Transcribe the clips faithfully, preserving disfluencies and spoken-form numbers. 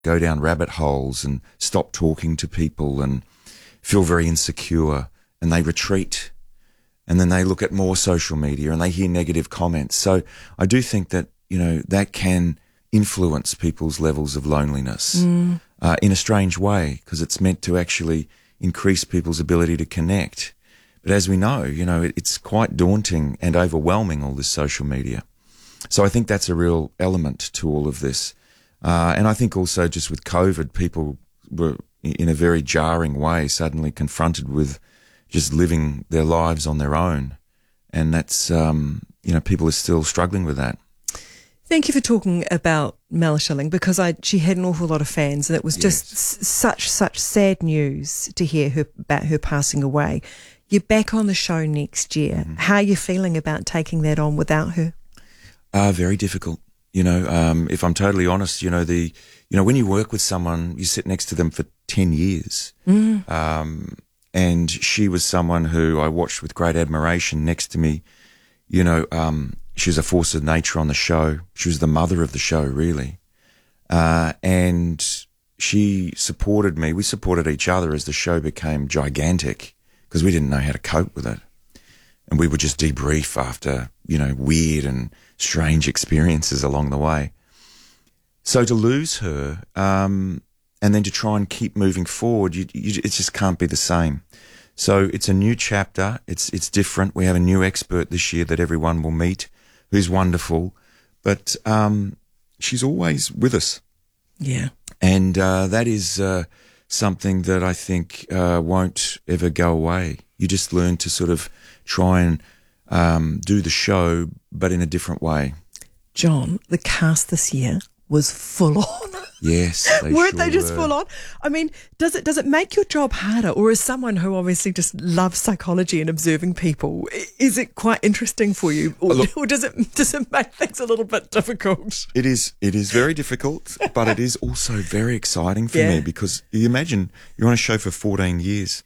go down rabbit holes and stop talking to people and feel very insecure, and they retreat. And then they look at more social media and they hear negative comments. So I do think that, you know, that can influence people's levels of loneliness mm. uh, in a strange way, because it's meant to actually increase people's ability to connect. But as we know, you know, it, it's quite daunting and overwhelming, all this social media. So I think that's a real element to all of this. Uh, and I think also just with COVID, people were in a very jarring way suddenly confronted with just living their lives on their own. And that's, um, you know, people are still struggling with that. Thank you for talking about Mel Schilling, because I she had an awful lot of fans, and it was just Yes. s- such, such sad news to hear her about her passing away. You're back on the show next year. Mm-hmm. How are you feeling about taking that on without her? Uh, very difficult. You know, um, if I'm totally honest, you know, the, you know, when you work with someone, you sit next to them for ten years. Mm. Um, and she was someone who I watched with great admiration next to me. You know, um, she was a force of nature on the show. She was the mother of the show, really. Uh, and she supported me. We supported each other as the show became gigantic, because we didn't know how to cope with it. And we would just debrief after, you know, weird and strange experiences along the way. So to lose her, um, and then to try and keep moving forward, you, you, it just can't be the same. So it's a new chapter. It's it's different. We have a new expert this year that everyone will meet, who's wonderful. But um, she's always with us. Yeah. And uh, that is uh, something that I think uh, won't ever go away. You just learn to sort of try and um, do the show, but in a different way. John, the cast this year was full on. Yes, they weren't sure they just were. full on? I mean, does it does it make your job harder, or as someone who obviously just loves psychology and observing people, i- is it quite interesting for you, or, Look- or does it does it make things a little bit difficult? It is. It is very difficult, but it is also very exciting for Yeah. me, because you imagine you're on a show for fourteen years.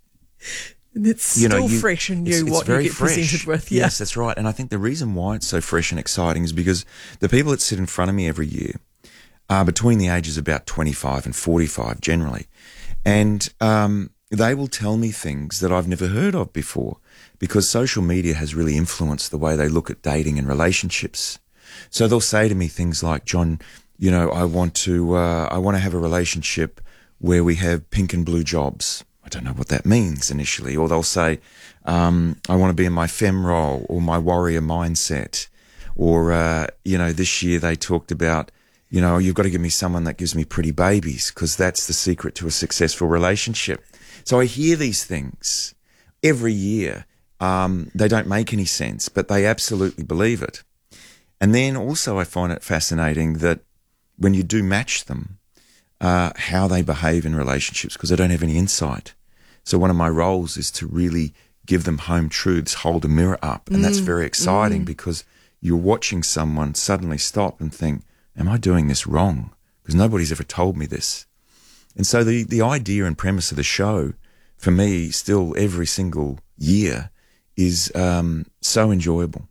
And it's You know, still you- fresh and new it's- it's what very you get fresh. presented with. Yeah. Yes, that's right. And I think the reason why it's so fresh and exciting is because the people that sit in front of me every year are between the ages of about twenty-five and forty-five generally. And um, they will tell me things that I've never heard of before, because social media has really influenced the way they look at dating and relationships. So they'll say to me things like, John, you know, I want to, uh, I want to have a relationship where we have pink and blue jobs. I don't know what that means initially. Or they'll say, um, I want to be in my femme role or my warrior mindset. Or, uh, you know, this year they talked about, you know, you've got to give me someone that gives me pretty babies, because that's the secret to a successful relationship. So I hear these things every year. Um, they don't make any sense, but they absolutely believe it. And then also I find it fascinating that when you do match them, uh, how they behave in relationships, because they don't have any insight. So one of my roles is to really give them home truths, hold a mirror up. And mm, that's very exciting mm. because you're watching someone suddenly stop and think, am I doing this wrong? Because nobody's ever told me this. And so the, the idea and premise of the show, for me, still every single year, is um, so enjoyable.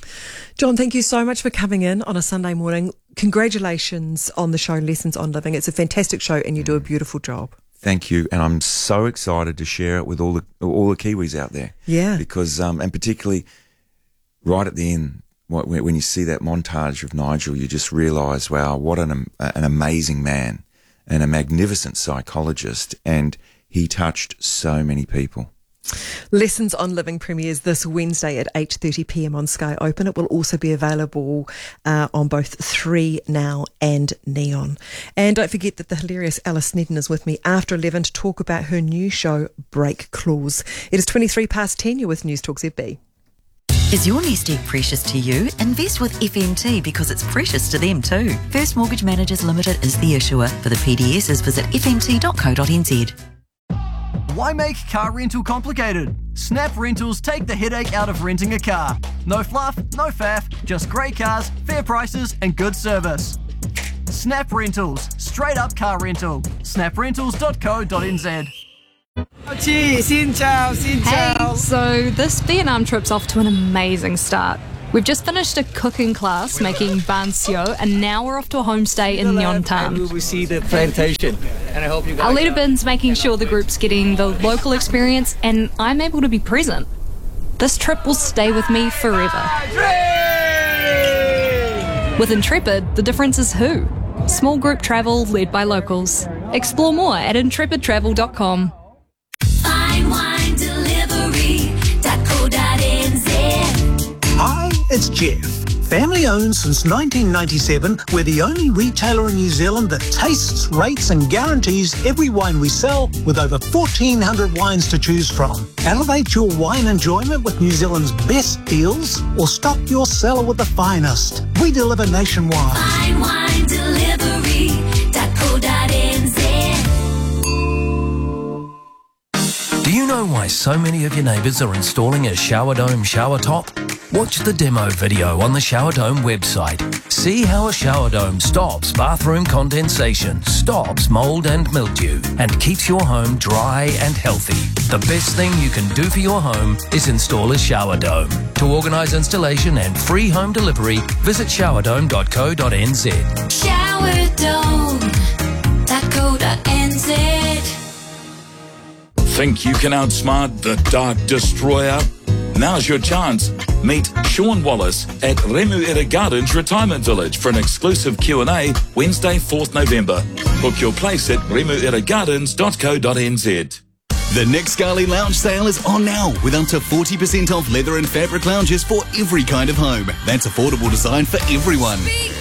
John, thank you so much for coming in on a Sunday morning. Congratulations on the show Lessons on Living. It's a fantastic show and you do a beautiful job. Thank you, and I'm so excited to share it with all the all the Kiwis out there. Yeah, because um, and particularly right at the end, when you see that montage of Nigel, you just realise, wow, what an an amazing man and a magnificent psychologist, and he touched so many people. Lessons on Living premieres this Wednesday at eight thirty p m on Sky Open. It will also be available uh, on both three Now and Neon. And don't forget that the hilarious Alice Snedden is with me after eleven to talk about her new show, Break Clause. It is twenty-three past ten. You're with News Talk Z B. Is your nest egg precious to you? Invest with F M T because it's precious to them too. First Mortgage Managers Limited is the issuer. For the P D Ss, visit f m t dot co dot n z. Why make car rental complicated? Snap Rentals take the headache out of renting a car. No fluff, no faff, just great cars, fair prices and good service. Snap Rentals, straight up car rental. snap rentals dot co dot n z. Xin chào, xin chào. Hey, so this Vietnam trip's off to an amazing start. We've just finished a cooking class making ban sio, and now we're off to a homestay in Nyon-Tan. We will see the plantation, and I hope you guys... Our leader Ben's making sure the group's getting the local experience, and I'm able to be present. This trip will stay with me forever. With Intrepid, the difference is who. Small group travel led by locals. Explore more at intrepid travel dot com. Fine wine delivery dot co dot n z. Hi, it's Jeff. Family owned since nineteen ninety-seven, we're the only retailer in New Zealand that tastes, rates and guarantees every wine we sell with over fourteen hundred wines to choose from. Elevate your wine enjoyment with New Zealand's best deals or stock your cellar with the finest. We deliver nationwide. Fine wine delivery dot co dot n z. Do you know why so many of your neighbours are installing a Shower Dome shower top? Watch the demo video on the Shower Dome website. See how a shower dome stops bathroom condensation, stops mould and mildew, and keeps your home dry and healthy. The best thing you can do for your home is install a shower dome. To organise installation and free home delivery, visit shower dome dot co dot n z. shower dome dot co dot n z. Think you can outsmart the Dark Destroyer? Now's your chance. Meet Sean Wallace at Remuera Gardens Retirement Village for an exclusive Q and A Wednesday, fourth November. Book your place at remuera gardens dot co dot n z. The Nick Scali Lounge sale is on now with up to forty percent off leather and fabric lounges for every kind of home. That's affordable design for everyone.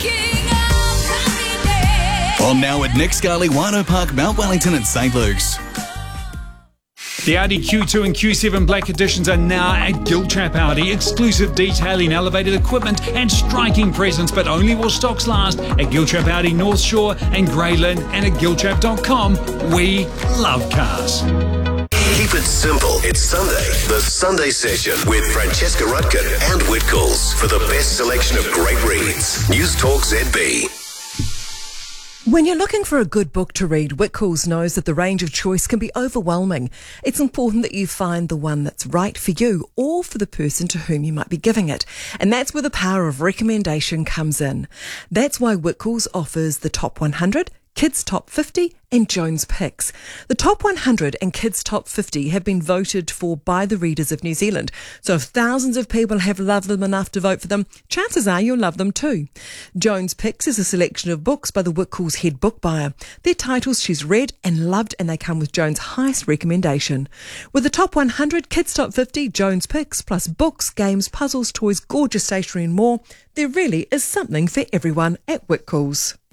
On now at Nick Scali, Wino Park, Mount Wellington and Saint Luke's. The Audi Q two and Q seven Black Editions are now at Giltrap Audi. Exclusive detailing, elevated equipment and striking presence, but only while stocks last at Giltrap Audi North Shore and Greyland and at giltrap dot com. We love cars. Keep it simple. It's Sunday. The Sunday Session with Francesca Rutkin and Whitcoulls for the best selection of great reads. News Talk Z B. When you're looking for a good book to read, Whitcoulls knows that the range of choice can be overwhelming. It's important that you find the one that's right for you or for the person to whom you might be giving it. And that's where the power of recommendation comes in. That's why Whitcoulls offers the Top one hundred, Kids Top fifty and Jones Picks. The Top one hundred and Kids Top fifty have been voted for by the readers of New Zealand. So if thousands of people have loved them enough to vote for them, chances are you'll love them too. Jones Picks is a selection of books by the Whitcoulls head book buyer. They're titles she's read and loved, and they come with Jones' highest recommendation. With the Top one hundred, Kids Top fifty, Jones Picks, plus books, games, puzzles, toys, gorgeous stationery and more, there really is something for everyone at Whitcoulls.